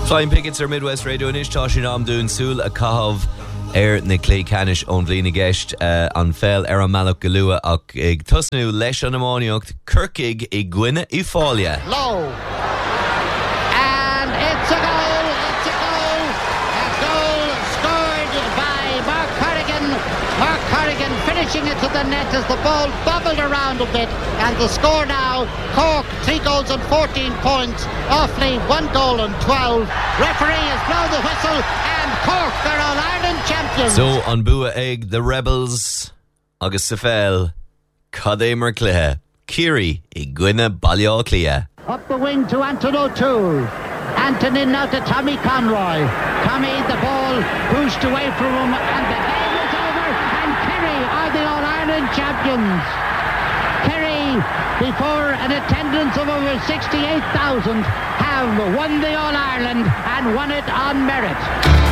Flying Pickets ar Midwest Radio in Táisín am dún súl a cahabh na clé canis ón bhliana gceist an fel ar an mealach go luath ach ag tosnú leis an amóníocht curcaig I gcoinne I fáilte. Low. And it's a goal. It's a goal. A goal scored by Mark Corrigan. Mark Corrigan finishing it to the net as the ball bobbled around a bit. And the score now, Cork 3 goals and 14 points. Offaly 1 goal and 12. Referee has blown the whistle and Cork are All-Ireland champions. So an bua ag the Rebels agus sa fel cad é mar cluthe Kiri I gcoinne bailí clia. Up the wing to Anton O'Toole. Anthony now to Tommy Conroy. Tommy, the ball pushed away from him and the game is over and Kerry are the All-Ireland champions. Kerry, before an attendance of over 68,000, have won the All-Ireland and won it on merit.